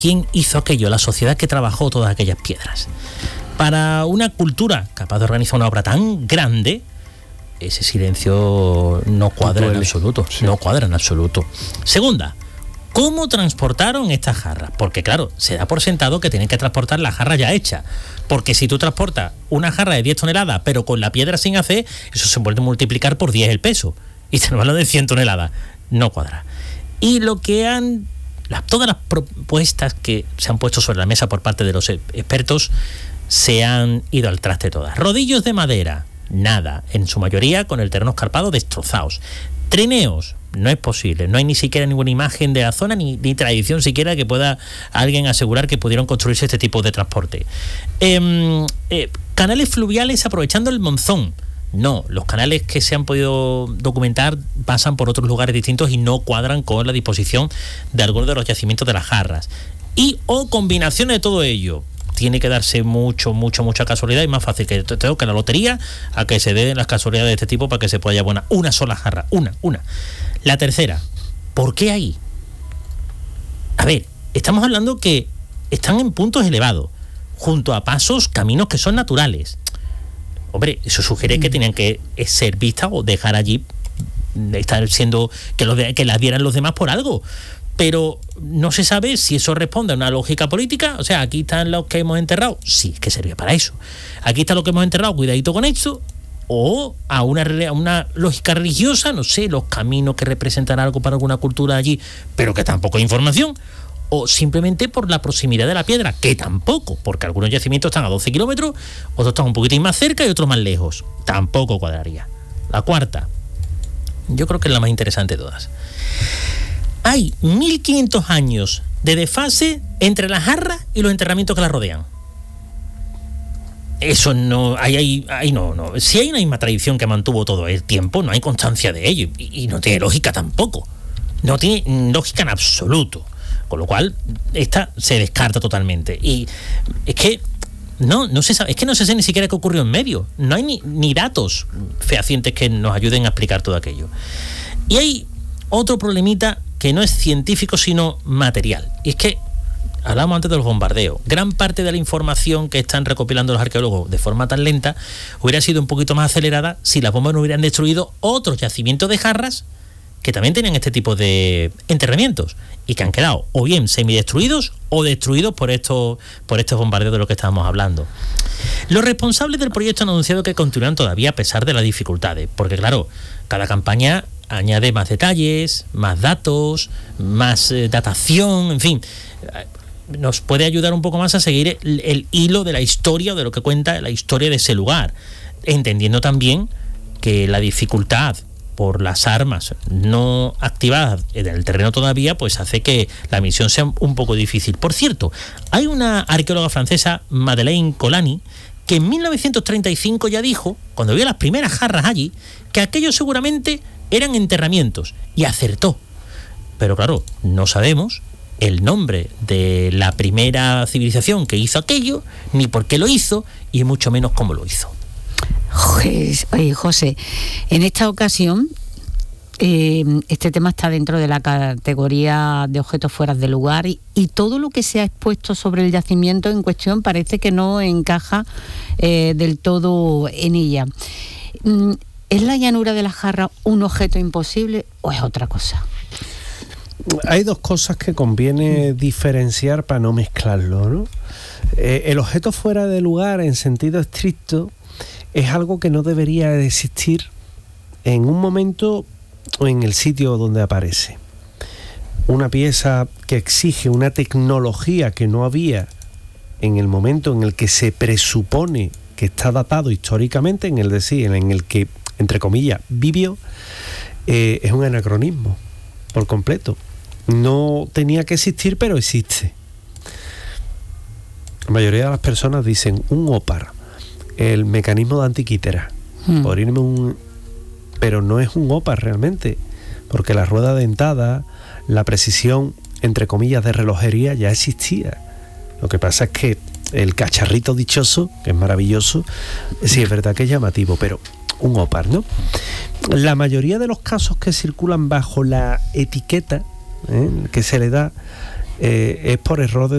¿Quién hizo aquello? La sociedad que trabajó todas aquellas piedras. Para una cultura capaz de organizar una obra tan grande, ese silencio no cuadra en absoluto. Sí. No cuadra en absoluto. Segunda, ¿cómo transportaron estas jarras? Porque claro, se da por sentado que tienen que transportar la jarra ya hecha. Porque si tú transportas una jarra de 10 toneladas, pero con la piedra sin hacer, eso se puede multiplicar por 10 el peso. Y te hablan de 100 toneladas. No cuadra. Y todas las propuestas que se han puesto sobre la mesa por parte de los expertos se han ido al traste todas. Rodillos de madera, nada, en su mayoría con el terreno escarpado destrozados. Trineos, no es posible, no hay ni siquiera ninguna imagen de la zona ni tradición siquiera que pueda alguien asegurar que pudieron construirse este tipo de transporte. Canales fluviales aprovechando el monzón. No, los canales que se han podido documentar pasan por otros lugares distintos y no cuadran con la disposición de algunos de los yacimientos de las jarras. O combinaciones de todo ello. Tiene que darse mucha casualidad y más fácil que la lotería a que se den las casualidades de este tipo para que se pueda llevar una sola jarra. Una. La tercera, ¿por qué ahí? A ver, estamos hablando que están en puntos elevados, junto a pasos, caminos que son naturales. Hombre, eso sugiere que tenían que ser vistas o dejar allí, estar siendo que las vieran los demás por algo. Pero no se sabe si eso responde a una lógica política. O sea, aquí están los que hemos enterrado. Sí, es que servía para eso. Aquí está lo que hemos enterrado, cuidadito con esto. O a una lógica religiosa, no sé, los caminos que representan algo para alguna cultura allí, pero que tampoco hay información. O simplemente por la proximidad de la piedra, que tampoco, porque algunos yacimientos están a 12 kilómetros, otros están un poquitín más cerca y otros más lejos. Tampoco cuadraría. La cuarta, yo creo que es la más interesante de todas. Hay 1500 años de desfase entre las jarras y los enterramientos que las rodean. Eso no, ahí no. Si hay una misma tradición que mantuvo todo el tiempo, no hay constancia de ello y no tiene lógica tampoco. No tiene lógica en absoluto. Con lo cual, esta se descarta totalmente. Y es que no se sabe, es que no se sabe ni siquiera qué ocurrió en medio. No hay ni datos fehacientes que nos ayuden a explicar todo aquello. Y hay otro problemita que no es científico sino material. Y es que hablamos antes de los bombardeos. Gran parte de la información que están recopilando los arqueólogos de forma tan lenta hubiera sido un poquito más acelerada si las bombas no hubieran destruido otros yacimientos de jarras que también tenían este tipo de enterramientos y que han quedado o bien semidestruidos o destruidos por estos bombardeos de los que estábamos hablando. Los responsables del proyecto han anunciado que continúan todavía a pesar de las dificultades, porque claro, cada campaña añade más detalles, más datos, más datación, en fin, nos puede ayudar un poco más a seguir el hilo de la historia o de lo que cuenta la historia de ese lugar, entendiendo también que la dificultad por las armas no activadas en el terreno todavía, pues hace que la misión sea un poco difícil. Por cierto, hay una arqueóloga francesa, Madeleine Colani, que en 1935 ya dijo, cuando vio las primeras jarras allí, que aquellos seguramente eran enterramientos, y acertó. Pero claro, no sabemos el nombre de la primera civilización que hizo aquello, ni por qué lo hizo, y mucho menos cómo lo hizo. Oye, José, en esta ocasión este tema está dentro de la categoría de objetos fuera de lugar y todo lo que se ha expuesto sobre el yacimiento en cuestión parece que no encaja del todo en ella. ¿Es la llanura de la Jarra un objeto imposible o es otra cosa? Hay dos cosas que conviene diferenciar para no mezclarlo, ¿no? El objeto fuera de lugar en sentido estricto es algo que no debería de existir en un momento o en el sitio donde aparece. Una pieza que exige una tecnología que no había en el momento en el que se presupone que está datado históricamente, en el que, entre comillas, vivió, es un anacronismo por completo. No tenía que existir, pero existe. La mayoría de las personas dicen un ópar, el mecanismo de Antiquítera, pero no es un ópar realmente, porque la rueda dentada, la precisión, entre comillas, de relojería ya existía. Lo que pasa es que el cacharrito dichoso, que es maravilloso, sí es verdad que es llamativo, pero un ópar, ¿no? La mayoría de los casos que circulan bajo la etiqueta que se le da es por error de